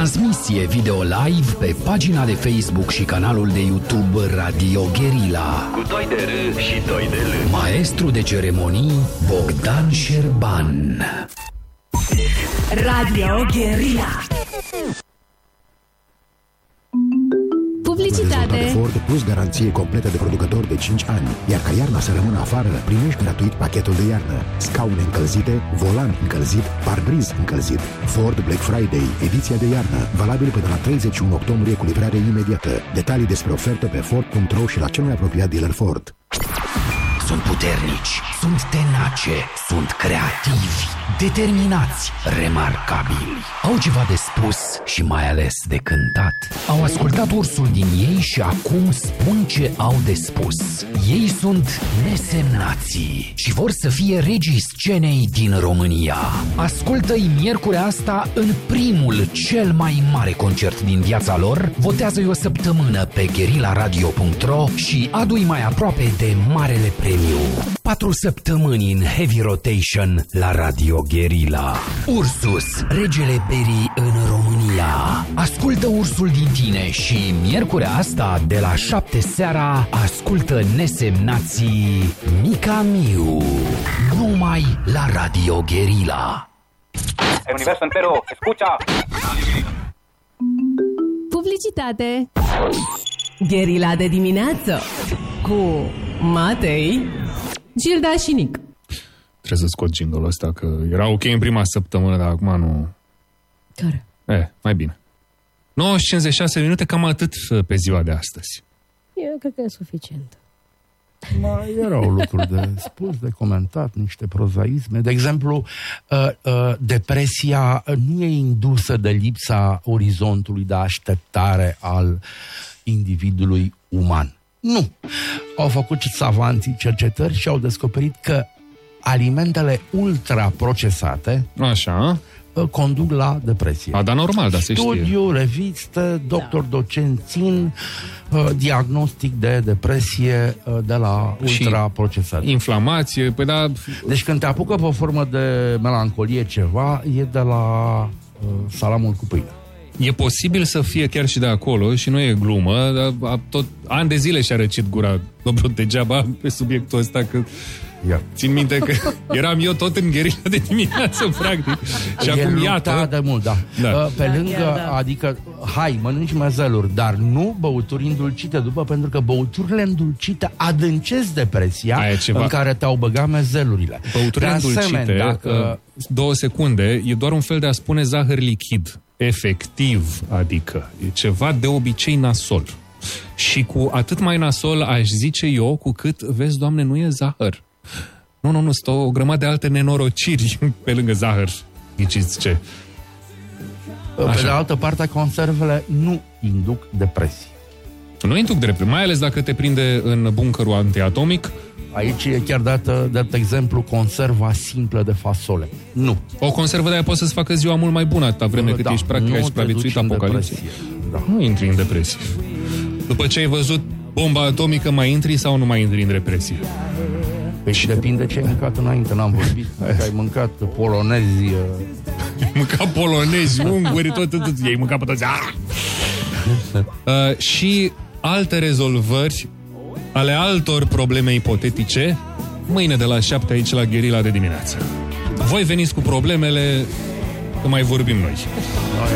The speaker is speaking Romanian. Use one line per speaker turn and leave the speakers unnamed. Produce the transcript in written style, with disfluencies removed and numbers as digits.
Transmisie video live pe pagina de Facebook și canalul de YouTube Radio Guerilla.
Cu 2 de R și 2 de L.
Maestru de ceremonii Bogdan Șerban.
Radio Guerilla. Publicitate.
Ford plus garanție completă de producător de 5 ani. Iar ca iarna să rămână afară, primești gratuit pachetul de iarnă. Scaune încălzite, volan încălzit, parbriz încălzit. Ford Black Friday, ediția de iarnă, valabil până la 31 octombrie cu livrare imediată. Detalii despre ofertă pe Ford.ro și la cel mai apropiat dealer Ford.
Sunt puternici, sunt tenace, sunt creativi, determinați, remarcabili. Au ceva de spus și mai ales de cântat. Au ascultat ursul din ei și acum spun ce au de spus. Ei sunt nesemnații și vor să fie regii scenei din România. Ascultă-i miercurea asta în primul, cel mai mare concert din viața lor. Votează-i o săptămână pe guerillaradio.ro și adu-i mai aproape de marele premiu. 4 săptămâni în heavy rotation la Radio Guerilla. Ursus, regele berii în România. Ascultă ursul din tine și miercurea asta de la 7 seara ascultă nesemnații Mica Miu. Numai la Radio Guerilla.
El universo entero, escucha.
Publicitate. Guerilla de dimineață cu Matei, Gilda și Nic.
Trebuie să scot jingle-ul ăsta, că era ok în prima săptămână, dar acum nu...
Care?
Mai bine. 9:56 minute, cam atât pe ziua de astăzi.
Eu cred că e suficient.
Mai erau lucruri de spus, de comentat, niște prozaisme. De exemplu, depresia nu e indusă de lipsa orizontului de așteptare al individului uman. Nu. Au făcut savanții cercetări și au descoperit că alimentele ultraprocesate
Așa.
conduc la depresie.
Dar normal, dar se știe.
Studiu, revistă, doctor, docent țin diagnostic de depresie de la ultraprocesate.
Inflamație, păi da...
Deci când te apucă pe o formă de melancolie ceva, e de la salamul cu pâine.
E posibil să fie chiar și de acolo și nu e glumă, dar tot ani de zile și-a răcit gura domnul degeaba pe subiectul ăsta, că țin minte că eram eu tot în Guerilla de dimineață, practic. Și acum iată...
de mult, da. Pe lângă, adică, hai, mănânci mezeluri, dar nu băuturi îndulcite după, pentru că băuturile îndulcite adâncesc depresia în care te-au băgat mezelurile.
Băuturile îndulcite, dacă... 2 secunde, e doar un fel de a spune zahăr lichid. Efectiv, adică e ceva de obicei nasol. Și cu atât mai nasol aș zice eu, cu cât, vezi, Doamne, nu e zahăr. Nu, stă o grămadă de alte nenorociri pe lângă zahăr. Ghiciți ce?
Pe de altă parte, conservele nu induc depresie.
Nu induc depresie, mai ales dacă te prinde în buncărul antiatomic.
Aici e chiar dată, de exemplu, conserva simplă de fasole. Nu.
O conservă de aia poate să-ți facă ziua mult mai bună, atâta vreme cât ești practic ai supraviețuit apocalipsei. Nu intri în depresie. După ce ai văzut bomba atomică, mai intri sau nu mai intri în depresie?
Păi și depinde ce ai mâncat înainte, n-am vorbit. Dacă ai mâncat polonezi...
Ai mâncat polonezi, unguri, tot. Ei mâncat pe toți. Și alte rezolvări ale altor probleme ipotetice, mâine de la 7 aici la Guerilla de dimineață. Voi veniți cu problemele, că mai vorbim noi.